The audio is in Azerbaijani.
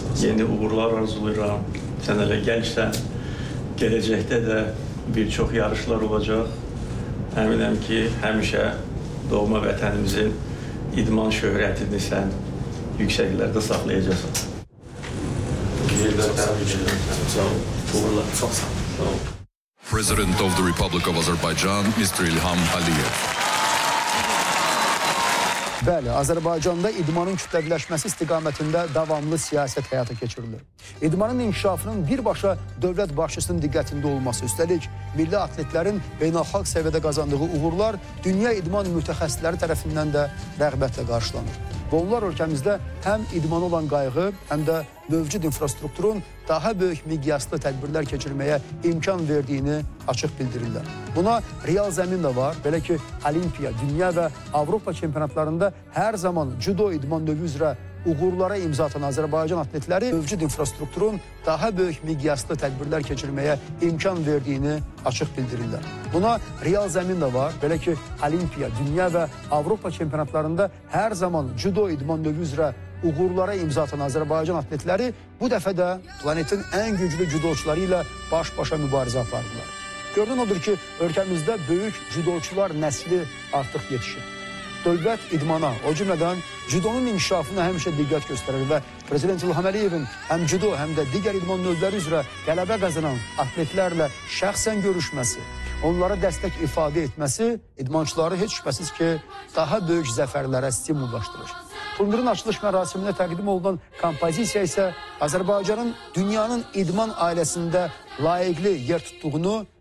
Yeni uğurlar arzulayıram. Sən elə gəlsən, gələcəkdə də bir çox yarışlar olacaq. Əminəm ki, həmişə doğma vətənimizin idman şöhrətini sən yüksəklərdə saxlayacaqsan. President of the Republic of Azerbaijan, Mr. İlham Aliyev. Bəli, Azərbaycanda idmanın kütləviləşməsi istiqamətində davamlı siyasət həyata keçirilir. İdmanın inkişafının birbaşa dövlət başçısının diqqətində olması, üstəlik milli atletlərin beynəlxalq səviyyədə qazandığı uğurlar dünya idman mütəxəssisləri tərəfindən də rəğbətlə qarşılanır. Və onlar ölkəmizdə həm idmana olan qayğı, həm də mövcud infrastrukturun daha böyük miqyaslı tədbirlər keçirməyə imkan verdiyini açıq bildirirlər. Buna real zəmin də var. Belə ki, Olimpiya, dünya və Avropa çempionatlarında hər zaman judo idman növü üzrə uğurlara imza atan Azərbaycan atletləri mövcud infrastrukturun daha böyük miqyaslı tədbirlər keçirməyə imkan verdiyini açıq bildirirlər. Buna real zəmin də var. Belə ki, Olimpiya, dünya və Avropa çempionatlarında hər zaman judo idman növü üzrə uğurlara imza atan Azərbaycan atletləri bu dəfə də planetin ən güclü judoçuları ilə baş-başa mübarizə apardılar. Görünən odur ki, ölkəmizdə böyük judoçular nəsli artıq yetişir. Dövlət idmana, o cümlədən judonun inkişafına həmişə diqqət göstərir və Prezident İlham Əliyevin həm judo, həm də digər idman növləri üzrə qələbə qazanan atletlərlə şəxsən görüşməsi, onlara dəstək ifadə etməsi idmançıları heç şübhəsiz ki, daha böyük zəfərlərə stimullaşdırır. Turnirin açılış mərasiminə təqdim olunan kompozisiya isə Azərbaycanın dünyanın idman ailəsində layiqli yer tutduğunu